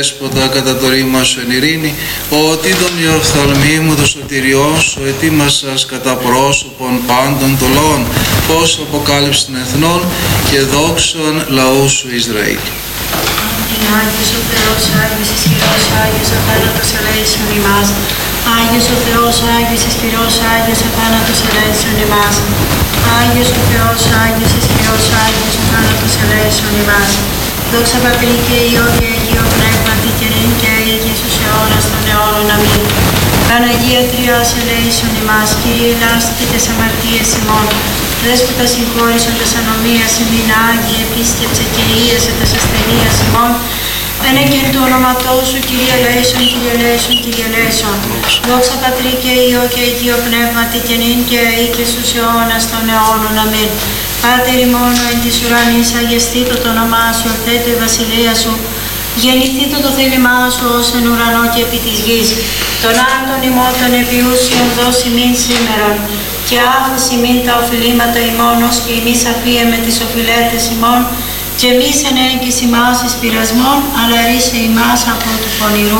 Δέσποτα κατά το ρήμα σου εν ειρήνη, ότι τον ιοφθαλμή μου το σωτηριό σου ετοίμασας κατά πρόσωπον πάντων των λαών, πως αποκάλυψη των εθνών και δόξαν λαού σου Ισραήλ. Άγιος ο Θεός, Άγιος ισχυρός, Άγιος αθάνατος ελέησον ημάς. Άγιος ο Θεός, Άγιος ισχυρός, Άγιος αθάνατος ελέησον ημάς. Άγιος ο Θεός, Άγιος ισχυρός, Άγιος αθάνατος ελέησον ημάς. Δόξα Πατρί και Υιό και Αγίο Πνεύματι και νυν και αεί και στους αιώνας των αιώνων. Αμήν. Παναγία Τριάς ελέησον ημάς, Κύριε ελάστηκε τες αμαρτίες ημών. Δέσποτα συγχώρησον τες ανομίας ημίν, Άγιε επίσκεψε και ίεσε τες ασθενείας ημών. Ένα και του όνοματός σου, Κύριε ελέησον, Κύριε ελέησον, Κύριε ελέησον. Δόξα Πατρί και Υιό και Αγίο Πνεύματι και νυν και αεί και στους αιώνας των αιώνων. Αμήν. Πάτερ ημών εν της ουρανής, αγιαστήτω το όνομά σου, ελθέτω η βασιλεία σου. Γεννηθήτω το θέλημά σου ως εν ουρανό και επί της γης. Τον άρτον ημών των επιούσιων δώσει μην σήμερον. Και άφηση μην τα οφειλήματα ημών, ως και εμείς αφίεμε τις οφειλέτες ημών. Και εμείς εν έγκυς ημάς εις πειρασμών, αλλά ρίσε ημάς από του πονηρού.